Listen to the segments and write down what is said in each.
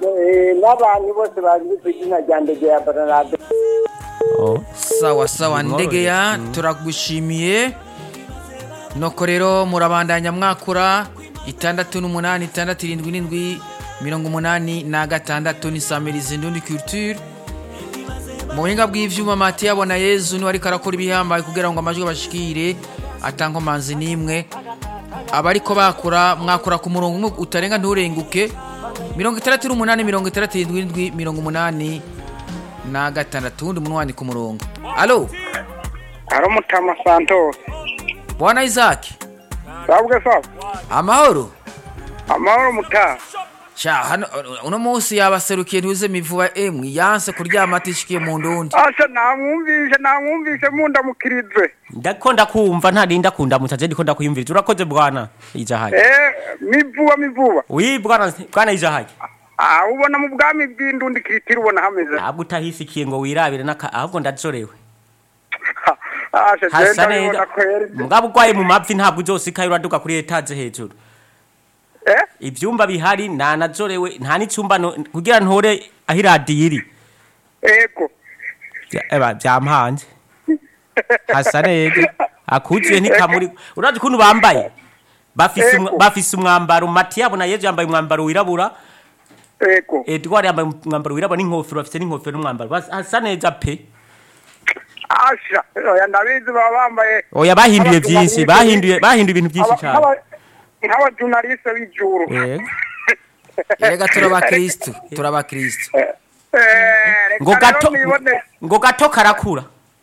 n'abantu bose bazi ku izina rya Ndegeya Barnabe. Sawa sawa Ndegeya turagushimiye. Noko rero murabandanya mwakura 68 677 86 ni Samirizi Ndundi Culture. Mu buhinga bw'ivyuma Mati yabona Yezu ni wari karakora ibihambaye kugira ngo amajwi bashikire atanko manzi nimwe. Abariko bakura mwakura ku murongo umwe utarenga nturenguke 68 67 86 undi munwani ku murongo. Allo Aro Mutama Santos. Bwana Isaac. Sabwe sawa. Amahoro. Amahoro Muta. Sha hano uno munsi yabaserukiye ntuze mivuba emwe yanse kuryama atishikiye mu ndundi. Asha namwumvise munda mukirize. Ndakunda kumva ntarinda kunda mutaje ndikunda kuyumvira. Urakoze bwana Ijahaje. Mivuba. Oui bwana Ijahaje. Ubona mu bwami bw'indundi kiritira ubona hameze. Ntabwo utahisikiye ngo wirabire naka ahubwo ndazorewe. Hasa neza. Mugabo gwaye mu mapfi ntabwo uzosikaye uraduka kuri etage hejuru. Ivyumba bihari nanazorewe nta nicumba kugira ntore ahiradiri. Ego. Byampanje. Hasa neza. Akuzuye ntikamuri. Urazi kuntu bambaye. Bafise umwambaro Mati yabona Yezu yambaye umwambaro wirabura. Ego. Edward yambaye umwambaro wirabura n'inkofero bafise n'inkofero n'umwambaro. Hasa neza pe. Asha, oya ndabizi bambaye. Oya bahinduye byinshi, bahinduye ibintu byinshi cyane. Nk'aba journaliste b'ijuru. Erega turabakristo. Ngo gato karakura.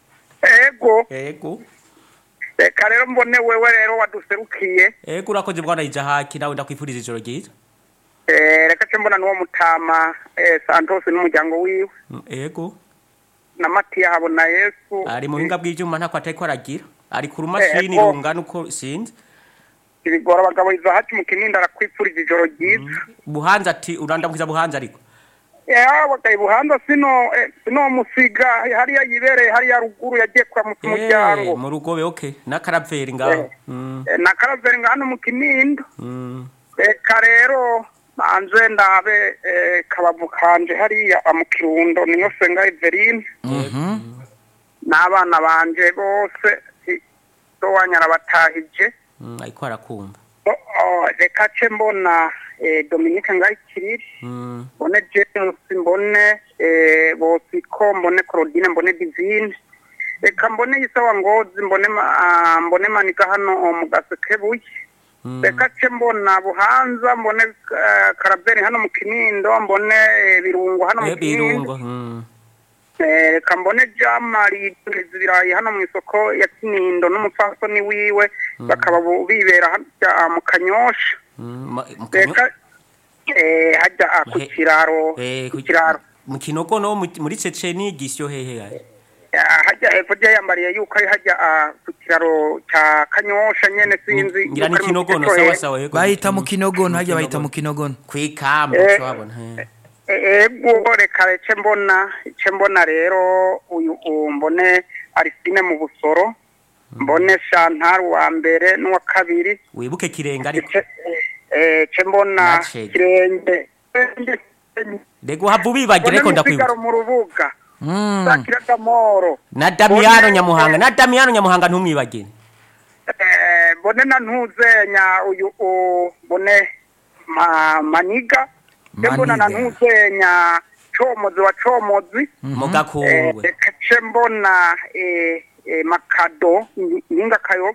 Ego. Reka rero mbone wewe rero waduserukiye. Ego urakoze bwana Ijahaki nawe ndakwifuriza ijoro ryiza. Reka cyembona nuwo Mutama Santos n'umuryango wiwe. Ego. Na Matiya habona Yesu. Ari mu hinga bw'ivyuma ntako atako aragira. Ari ku rumashini rungana uko sinzi. Ibigora abagabo Izahaci mu Kinindo arakwifuriza ijoro ryiza. Buhanza ati urandamwiza Buhanza ariko. Wakaye Buhanza sino musiga hariya yibereye hariya ruguru yagiye kwa mu muryango. Mu rugobe okay. Na Karaveri ngaho. Na Karaveri ngaho mu Kinindo. Reka rero anze ndabe kabavu kanje hariya mu Kirundo niyo senga Everine. N'abana banje bose do wanyara batahije. Ariko arakumva. Reka mbona Dominique Ngayikiriri. Mbone James mbone Bosiko mbone Claudine mbone Divine. Reka mbone Isawa Ngozi mbone Manika hano mu Gasekebuye. Reka mbona Buhanza mbone Karaberi hano mu Kinindo mbone Birungo hano mu Kinindo. Reka mbone Jamari zibirayi hano mu isoko ya Kinindo n'umupfasoni wiwe bakaba bibera hajya mu Kanyosha. Reka hajya ku kiraro mu Kinogo no muri Ceceni gisyo hehe hajya epfo yambariye yuko ari hajya ku kiraro cya Kanyosha nyene sinzi ngira ni Kinogo no sawa yego bahita mu Kinogo hajya bahita mu Kinogo kwikamba cyabona ego reka mbona rero uyu mbone Aristine mu Busoro mbone Chantal wa mbere n'uwa kabiri wibuke Kirenga ariko mbona Kirenge Dego havubi bagire ko ndakwibuka mu rubuga Sakiraga Moro na Damiano Nyamuhanga ntumwibagire mbone na ntuzenya uyu mbone Maniga mbona na ntuzenya Comozi Mugakungwe mbona Makado Ninga Kayob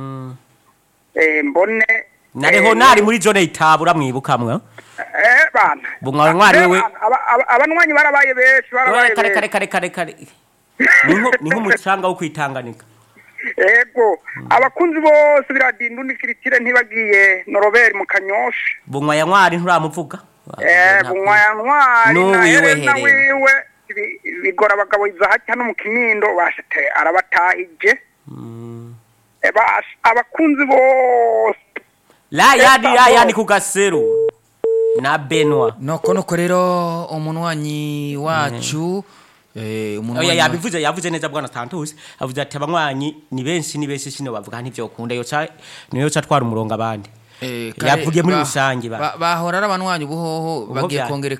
mbone nareho nari muri zone itabura mwibukamwe bana bungwa wewe abanwanyi barabaye beshi kare niho mucanga wo kwitanganika ego abakunzi bose biradindu nikiritire ntibagiye Norobert mu Kanyosha bungwa ya ntwari nturamuvuga bungwa ya ntwari na wiwe bigora abagabo Izahaci hano mu Kinindo bashite arabatahije abakunzi bose la yadi ku Gaseru na Benwa noko rero umunwanyi wacu oya yavuze neza bwana Santos avuze ati abanywanyi ni benshi sino bavuga ntivyo kunda niyo ca twara umurongo abandi yavugiye muri rusange bahora ari abanywanyi buhoho bagiye kongera